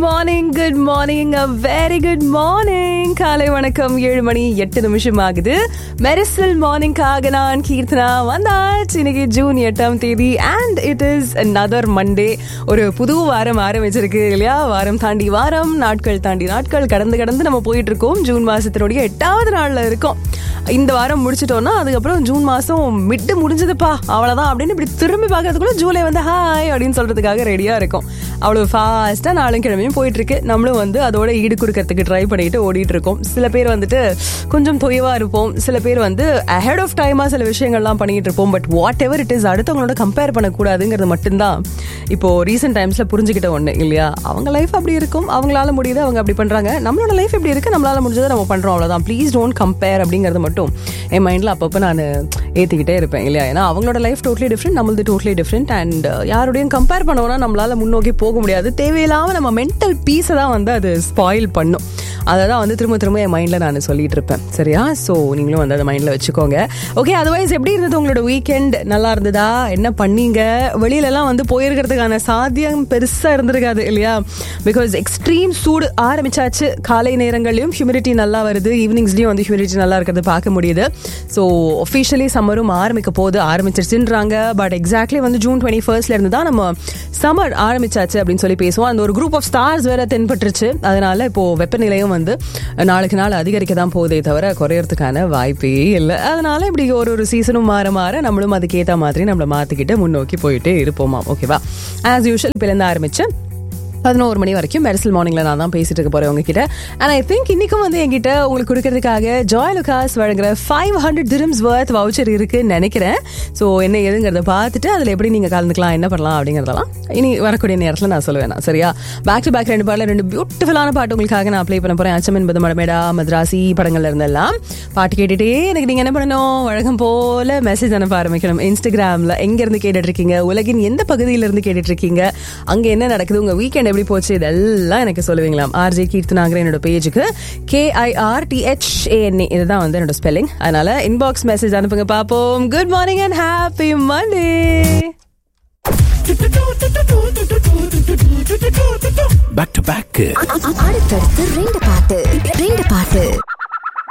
Morning a very good morning. காலை வணக்கம். 7 மணி 8 நிமிஷம் ஆகுது. மெரிசல் மார்னிங்காக நான் கீர்த்தனா வந்தாச்சு. இன்னைக்கு ஜூன் 8ஆம் தேதி and it is another Monday. ஒரு புது வாரம் ஆரம்பிச்சிருக்கு இல்லையா? வாரம் தாண்டி வாரம், நாட்கள் தாண்டி நாட்கள் கடந்து நம்ம போயிட்டு இருக்கோம். ஜூன் மாசத்தினுடைய 8வது நாள்ல இருக்கோம். இந்த வாரம் முடிச்சிட்டோம்னா அதுக்கப்புறம் ஜூன் மாசம் மிட்டு முடிஞ்சதுப்பா அவ்வளவுதான் அப்படின்னு இப்படி திரும்பி பார்க்கறதுக்குள்ள ஜூலை வந்து ஹாய் அப்படின்னு சொல்றதுக்காக ரெடியா இருக்கும். அவ்வளவு ஃபாஸ்டா நாளும் கிழமையும் போயிட்டு இருக்கு. நம்மளும் வந்து அதோட ஈடு கொடுக்கறதுக்கு ட்ரை பண்ணிட்டு ஓடிட்டு இருக்கோம். சில பேர் வந்துட்டு கொஞ்சம் தொய்வா இருப்போம், சில பேர் வந்து அஹெட் ஆஃப் டைமா சில விஷயங்கள்லாம் பண்ணிட்டு இருப்போம். But what ever it is, அடுத்தவங்களோட கம்பேர் பண்ணக்கூடாதுங்கிறது மட்டும்தான் இப்போ ரீசெண்ட் டைம்ஸ்ல புரிஞ்சுக்கிட்ட ஒண்ணு இல்லையா? அவங்க லைஃப் அப்படி இருக்கும், அவங்களால முடியுது, அவங்க அப்படி பண்றாங்க. நம்மளோட லைஃப் எப்படி இருக்கு, நம்மளால முடிஞ்சதை நம்ம பண்றோம், அவ்வளவுதான். ப்ளீஸ் டோன்ட் கம்பேர் அப்படிங்கறது மட்டும் என் மைண்ட்ல அப்பப்போ நான் ஏத்திக்கிட்டே இருப்பேன் இல்லையா? ஏன்னா அவங்களோட லைஃப் டோட்டலி டிஃப்ரெண்ட், நம்மளது டோட்டலி டிஃப்ரெண்ட். அண்ட் யாரோடையும் கம்பேர் பண்ணோம்னா நம்மளால முன்னோக்கி போக முடியாது. தேவையில்லாம நம்ம மென்டல் பீஸை தான் வந்து அது ஸ்பாயில் பண்ணும். அதை தான் வந்து திரும்ப என் மைண்ட்ல நான் சொல்லிட்டு இருப்பேன். சரியா? ஸோ நீங்களும் வந்து அதை மைண்ட்ல வச்சுக்கோங்க. ஓகே, அதர்வைஸ் எப்படி இருந்தது உங்களோட வீக்கெண்ட்? நல்லா இருந்ததா? என்ன பண்ணீங்க? வெளியிலலாம் வந்து போயிருக்கிறதுக்கான சாத்தியம் பெருசா இருந்திருக்காது இல்லையா? பிகாஸ் எக்ஸ்ட்ரீம் சூடு ஆரம்பிச்சாச்சு. காலை நேரங்கள்லயும் ஹியூமிடிட்டி நல்லா வருது, ஈவினிங்ஸ்லயும் வந்து ஹியூமிடிட்டி நல்லா இருக்கிறது பார்க்க முடியுது. So officially சம்மரும் ஆரம்பிச்சிருச்சுன்றாங்க. பட் எக்ஸாக்ட்லி வந்து ஜூன் 21 இருந்து தான் நம்ம சம்மர் ஆரம்பிச்சாச்சு அப்படின்னு சொல்லி பேசுவோம். அந்த ஒரு குரூப் ஆஃப் ஸ்டார்ஸ் வேற தென்பட்டுருச்சு. அதனால இப்போ வெப்பநிலையும் வந்து நாளுக்கு நாள் அதிகரிக்க தான் போதே தவிர குறையறதுக்கான வாய்ப்பே இல்லை. அதனால இப்படி ஒரு சீசனும் மாற நம்மளும் அதுக்கேற்ற மாதிரி நம்மளை மாத்திக்கிட்டு முன்னோக்கி போயிட்டே இருப்போமா? ஓகேவா? ஆஸ் யூஷுவல் இப்ப இருந்து ஆரம்பிச்சு 11 மணி வரைக்கும் மெரிசல் மார்னிங்ல நான் தான் பேசிட்டு இருக்க போறேன் உங்ககிட்ட. அண்ட் ஐ திங்க் இன்னைக்கும் வந்து என்கிட்ட உங்களுக்கு கொடுக்கறதுக்காக ஜாய் லுகாஸ் வழங்குற 500 dirhams worth வவுச்சர் இருக்குன்னு நினைக்கிறேன். ஸோ என்ன ஏதுங்கிறத பார்த்துட்டு அதில் எப்படி நீங்க கலந்துக்கலாம், என்ன பண்ணலாம் அப்படிங்கறதெல்லாம் இனி வரக்கூடிய நேரத்தில் நான் சொல்லுவேன். சரியா? பேக் டு பேக் 2 பாடல 2 பியூட்டிஃபுல்லான பாட்டு உங்களுக்காக நான் ப்ளே பண்ண போறேன். அச்சம் என்பது மடமேடா, மദ്രാസി படங்கள்ல இருந்தெல்லாம் பாட்டு கேட்டுட்டே எனக்கு நீங்க என்ன பண்ணணும், வழக்கம் போல மெசேஜ் அனுப்ப ஆரம்பிக்கணும். இன்ஸ்டாகிராம்ல எங்க இருந்து கேட்டுட்டு இருக்கீங்க, உலகின் எந்த பகுதியில இருந்து கேட்டுட்டு இருக்கீங்க, அங்க என்ன நடக்குது, உங்க வீக்கெண்ட் எப்படி போச்சு, இதெல்லாம் எனக்கு சொல்லுவீங்களாம். ஆர்ஜே கீர்த்தனாங்கிற என்னோட பேஜுக்கு KIRTHANA இதுதான் வந்து என்னோட ஸ்பெல்லிங். அதனால இன்பாக்ஸ் மெசேஜ் அனுப்புங்க பார்ப்போம். Good morning and happy Monday. Back to back அடுத்தடுத்து 2 பாட்டு